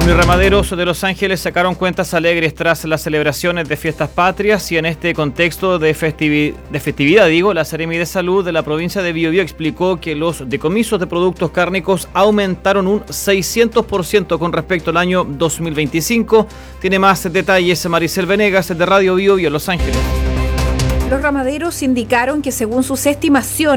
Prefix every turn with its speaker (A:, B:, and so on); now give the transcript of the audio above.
A: Unirramaderos de Los Ángeles sacaron cuentas alegres tras las celebraciones de fiestas patrias y en este contexto de festividad, la Seremi de Salud de la provincia de Biobío explicó que los decomisos de productos cárnicos aumentaron un 600% con respecto al año 2025. Tiene más detalles Maricel Venegas de Radio Biobío Los Ángeles.
B: Los ramaderos indicaron que según sus estimaciones,